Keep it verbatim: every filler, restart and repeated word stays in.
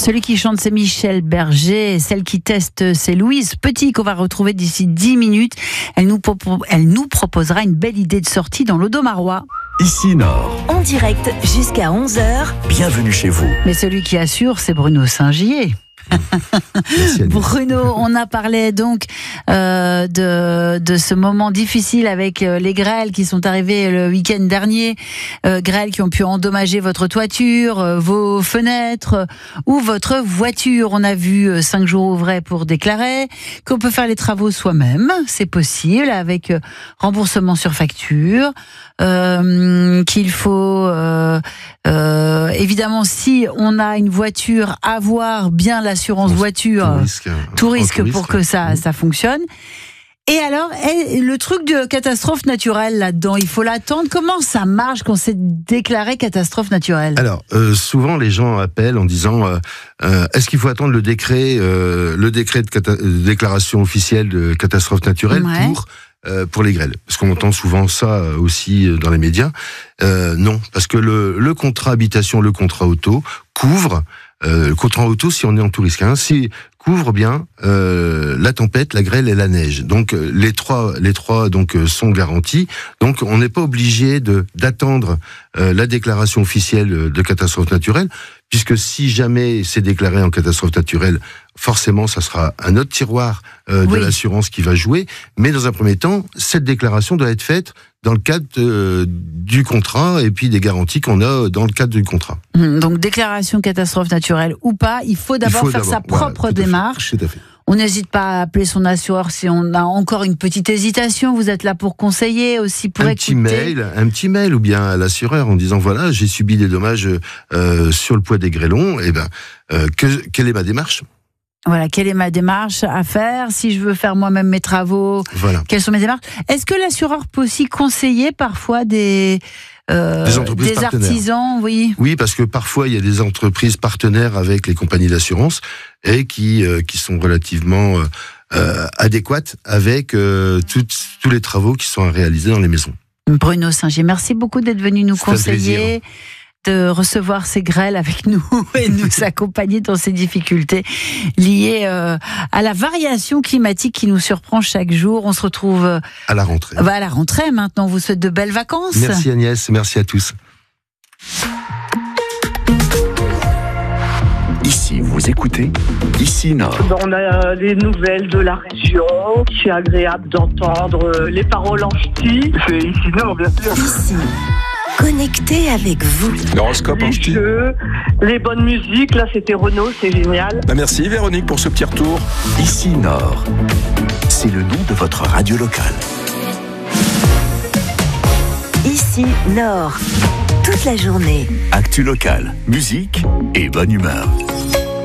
Celui qui chante, c'est Michel Berger. Celle qui teste, c'est Louise Petit, qu'on va retrouver d'ici dix minutes. Elle nous, propo- elle nous proposera une belle idée de sortie dans l'Audomarois. Ici Nord. En direct jusqu'à onze heures. Bienvenue chez vous. Mais celui qui assure, c'est Bruno Saint-Gier. Bruno, on a parlé donc euh, de, de ce moment difficile avec euh, les grêles qui sont arrivées le week-end dernier, euh, grêles qui ont pu endommager votre toiture, euh, vos fenêtres euh, ou votre voiture. On a vu euh, cinq jours ouvrés pour déclarer qu'on peut faire les travaux soi-même, c'est possible avec euh, remboursement sur facture, euh, qu'il faut euh, euh, évidemment si on a une voiture avoir bien la assurance voiture, tout risque, tout risque tout risque pour que ça, mmh. ça fonctionne. Et alors, et le truc de catastrophe naturelle là-dedans, il faut l'attendre. Comment ça marche quand c'est déclaré catastrophe naturelle ? Alors, euh, souvent les gens appellent en disant euh, euh, est-ce qu'il faut attendre le décret, euh, le décret de, cata- de déclaration officielle de catastrophe naturelle Ouais. pour euh, pour les grêles, parce qu'on entend souvent ça aussi dans les médias. Euh, non, parce que le, le contrat habitation, le contrat auto couvre. Euh, le contrat auto, si on est en tout risque, hein, si couvre bien euh, la tempête, la grêle et la neige. Donc euh, les trois, les trois donc euh, sont garantis. Donc on n'est pas obligé de d'attendre euh, la déclaration officielle de catastrophe naturelle, puisque si jamais c'est déclaré en catastrophe naturelle, forcément ça sera un autre tiroir euh, de Oui. l'assurance qui va jouer. Mais dans un premier temps, cette déclaration doit être faite dans le cadre euh, du contrat et puis des garanties qu'on a dans le cadre du contrat. Donc déclaration catastrophe naturelle ou pas, il faut d'abord Il faut faire d'abord, sa propre voilà, tout à fait, démarche. Tout à fait. On n'hésite pas à appeler son assureur si on a encore une petite hésitation. Vous êtes là pour conseiller aussi, pour un écouter. petit mail, un petit mail ou bien à l'assureur en disant voilà, j'ai subi des dommages euh, sur le poids des grêlons. Et ben, euh, que, quelle est ma démarche ? Voilà, quelle est ma démarche à faire ? Si je veux faire moi-même mes travaux, Voilà. quelles sont mes démarches ? Est-ce que l'assureur peut aussi conseiller parfois des, euh, Des entreprises des partenaires. artisans, oui. Oui, parce que parfois il y a des entreprises partenaires avec les compagnies d'assurance et qui euh, qui sont relativement euh, euh, adéquates avec euh, toutes, tous les travaux qui sont à réaliser dans les maisons. Bruno Saint-Gier, merci beaucoup d'être venu nous C'est un conseiller, plaisir. de recevoir ces grêles avec nous et de nous accompagner dans ces difficultés liées euh, à la variation climatique qui nous surprend chaque jour. On se retrouve euh, À la rentrée. bah, à la rentrée maintenant. On vous souhaite de belles vacances. Merci Agnès, merci à tous. Ici, vous écoutez Ici Nord. On a les nouvelles de la région. C'est agréable d'entendre les paroles en ch'ti. C'est ici Nord, bien sûr. Ici, connecté avec vous. L'horoscope en Les ch'ti. jeux, les bonnes musiques. Là, c'était Renaud, c'est génial. Bah merci Véronique pour ce petit retour. Ici Nord. C'est le nom de votre radio locale. Ici, Nord. Toute la journée. Actu locale, musique et bonne humeur.